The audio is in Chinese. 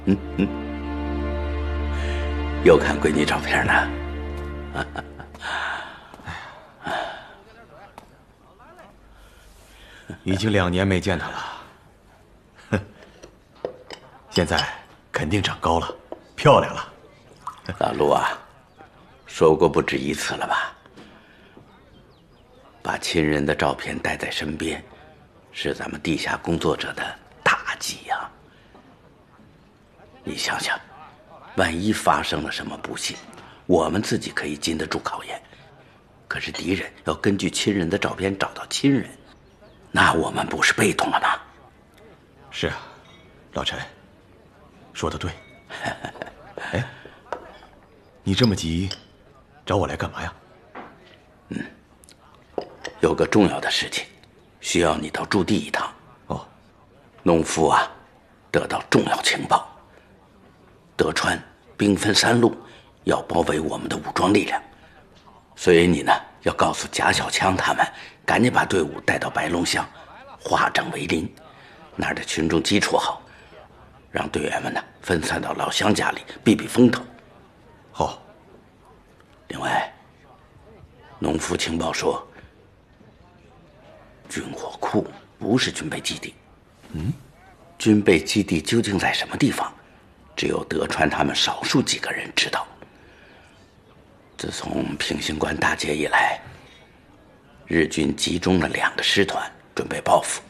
又看闺女照片呢？ 已经2年没见她了，哼，现在肯定长高了，漂亮了。 老陆啊，说过不止一次了吧？把亲人的照片带在身边，是咱们地下工作者的大忌呀。你想想，万一发生了什么不幸，我们自己可以经得住考验，可是敌人要根据亲人的照片找到亲人，那我们不是被动了吗？ 是啊，老陈，说得对。哎，你这么急，找我来干嘛呀？ 有个重要的事情，需要你到驻地一趟。 哦， 农夫啊，得到重要情报，德川兵分3路，要包围我们的武装力量，所以你呢，要告诉贾小强他们，赶紧把队伍带到白龙乡，化整为零，那儿的群众基础好，让队员们呢分散到老乡家里避避风头。 好。 另外，农夫情报说，军火库不是军备基地。军备基地究竟在什么地方？只有德川他们少数几个人知道。自从平型关大捷以来，日军集中了2个师团，准备报复。